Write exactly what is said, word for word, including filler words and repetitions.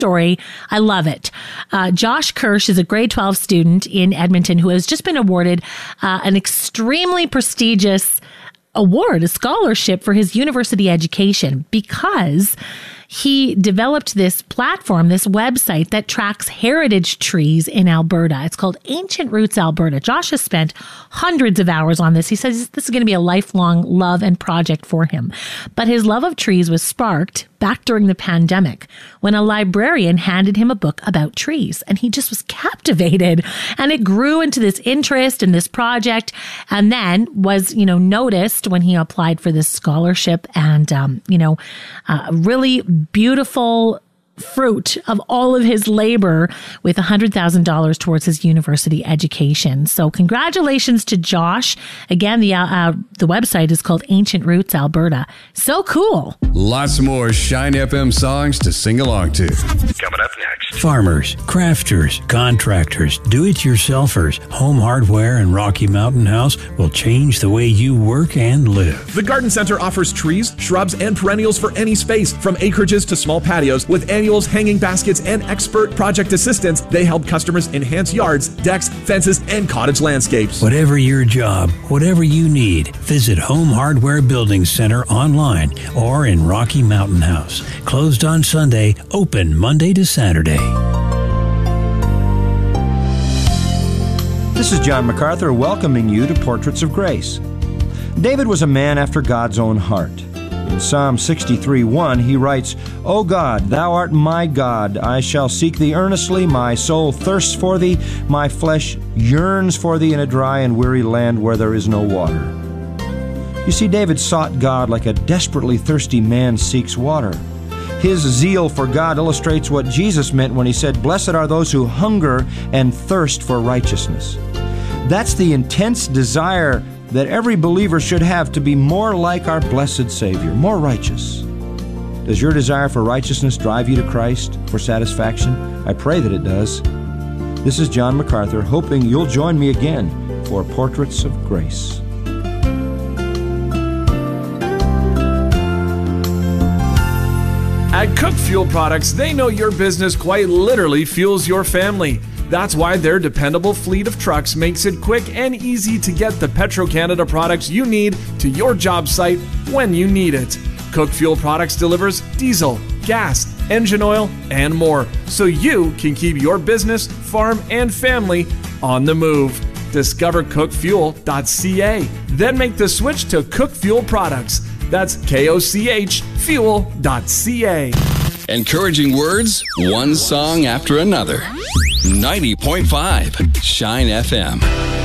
story. I love it. Uh, Josh Kirsch is a grade twelve student in Edmonton who has just been awarded uh, an extremely prestigious award, a scholarship for his university education, because he developed this platform, this website that tracks heritage trees in Alberta. It's called Ancient Roots Alberta. Josh has spent hundreds of hours on this. He says this is going to be a lifelong love and project for him. But his love of trees was sparked back during the pandemic when a librarian handed him a book about trees, and he just was captivated. And it grew into this interest in this project, and then was, you know, noticed when he applied for this scholarship, and, um, you know, uh, really beautiful fruit of all of his labor with one hundred thousand dollars towards his university education. So congratulations to Josh. Again, the uh, uh, the website is called Ancient Roots Alberta. So cool. Lots more Shine F M songs to sing along to. Coming up next. Farmers, crafters, contractors, do-it-yourselfers, Home Hardware and Rocky Mountain House will change the way you work and live. The Garden Center offers trees, shrubs, and perennials for any space, from acreages to small patios. With annuals, hanging baskets, and expert project assistance, they help customers enhance yards, decks, fences, and cottage landscapes. Whatever your job, whatever you need, visit Home Hardware Building Center online or in Rocky Mountain House. Closed on Sunday, open Monday to Saturday. This is John MacArthur welcoming you to Portraits of Grace. David was a man after God's own heart. In Psalm sixty-three one, he writes, O God, thou art my God. I shall seek thee earnestly. My soul thirsts for thee. My flesh yearns for thee in a dry and weary land where there is no water. You see, David sought God like a desperately thirsty man seeks water. His zeal for God illustrates what Jesus meant when he said, Blessed are those who hunger and thirst for righteousness. That's the intense desire that every believer should have to be more like our blessed Savior, more righteous. Does your desire for righteousness drive you to Christ for satisfaction? I pray that it does. This is John MacArthur, hoping you'll join me again for Portraits of Grace. At Cook Fuel Products, they know your business quite literally fuels your family. That's why their dependable fleet of trucks makes it quick and easy to get the Petro-Canada products you need to your job site when you need it. Cook Fuel Products delivers diesel, gas, engine oil, and more, so you can keep your business, farm, and family on the move. Discover cook fuel dot c a. Then make the switch to Cook Fuel Products. That's K O C H fuel dot c a. Encouraging words, one song after another. ninety point five Shine F M.